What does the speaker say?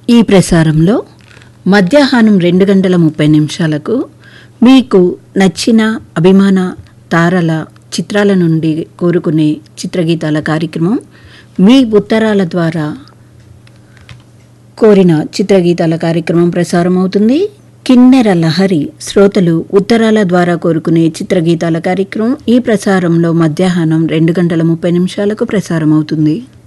ఈ ప్రసారంలో మధ్యాహ్నం 2:30 మీకు నచ్చిన అభిమాన తారల చిత్రాల నుండి కోరుకునే చిత్రగీతాల కార్యక్రమం, మీ ఉత్తరాల ద్వారా కోరిన చిత్రగీతాల కార్యక్రమం ప్రసారం అవుతుంది. కిన్నెర లహరి శ్రోతలు ఉత్తరాల ద్వారా కోరుకునే చిత్రగీతాల కార్యక్రమం ఈ ప్రసారంలో మధ్యాహ్నం 2:30 ప్రసారం అవుతుంది.